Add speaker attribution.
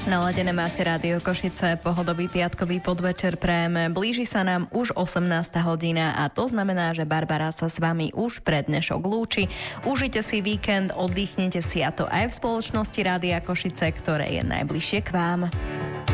Speaker 1: Naladené máte Rádio Košice, pohodový piatkový podvečer prajeme. Blíži sa nám už 18. hodina a to znamená, že Barbara sa s vami už pred dnešok lúči. Užite si víkend, oddychnite si, a to aj v spoločnosti Rádia Košice, ktoré je najbližšie k vám.